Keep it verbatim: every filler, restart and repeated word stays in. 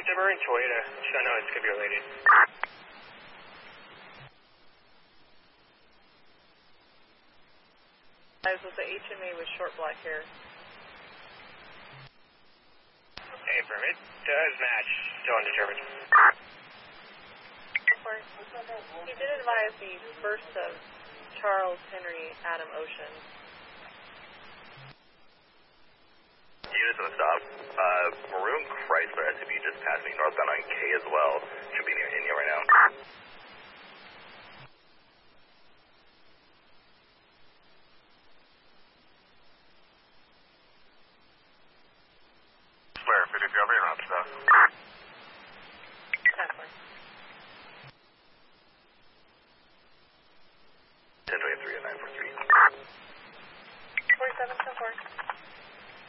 Maroon Toyota, show no, it's going to be related. Guys, with the H M A with short black hair. Hey, firm, it does match, still undetermined. He did advise the first of Charles Henry Adam Ocean. Units on the stop. Uh, Maroon Chrysler S U V just passed me northbound on K as well. Should be near India right now. Flare, fifty-three, I'll be around stuff.